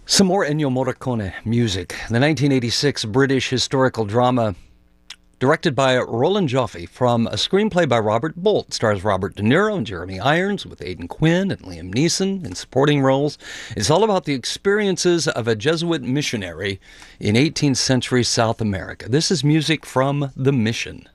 Some more Ennio Morricone music. The 1986 British historical drama directed by Roland Joffe from a screenplay by Robert Bolt. Stars Robert De Niro and Jeremy Irons with Aidan Quinn and Liam Neeson in supporting roles. It's all about the experiences of a Jesuit missionary in 18th century South America. This is music from The Mission.